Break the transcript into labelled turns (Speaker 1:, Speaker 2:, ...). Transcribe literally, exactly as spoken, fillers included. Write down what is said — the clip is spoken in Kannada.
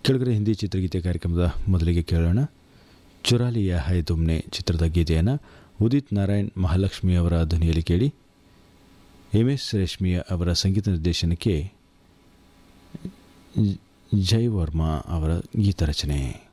Speaker 1: ಕೆಳಗಡೆ ಹಿಂದಿ ಚಿತ್ರಗೀತೆ ಕಾರ್ಯಕ್ರಮದ ಮೊದಲಿಗೆ ಕೇಳೋಣ. ಚುರಾಲಿಯ ಹೈ ತುಮ್ನೆ ಚಿತ್ರದ ಗೀತೆಯನ್ನು ಉದಿತ್ ನಾರಾಯಣ್ ಮಹಾಲಕ್ಷ್ಮಿ ಅವರ ಧ್ವನಿಯಲ್ಲಿ ಕೇಳಿ. ಎಂ ಎಸ್ ರೇಷ್ಮಿಯ ಅವರ ಸಂಗೀತ ನಿರ್ದೇಶನಕ್ಕೆ ಜೈ ವರ್ಮಾ ಅವರ ಗೀತ ರಚನೆ.